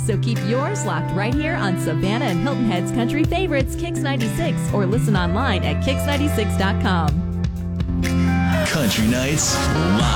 So keep yours locked right here on Savannah and Hilton Head's country favorites, Kix 96, or listen online at kix96.com. Country Nights Live.